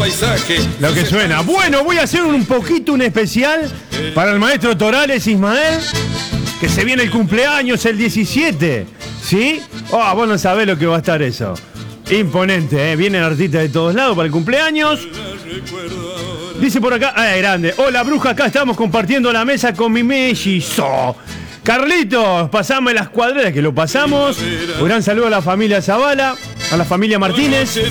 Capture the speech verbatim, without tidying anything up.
paisaje. Lo que suena. Bueno, voy a hacer un poquito un especial para el maestro Torales Ismael, que se viene el cumpleaños el diecisiete. ¿Sí? Oh, vos no sabés lo que va a estar eso. Imponente, ¿eh? Vienen artistas de todos lados para el cumpleaños. Dice por acá, ah, grande. Hola, bruja, acá estamos compartiendo la mesa con mi mellizo. Carlitos, pasame las cuadreras, que lo pasamos. Un gran saludo a la familia Zavala, a la familia Martínez.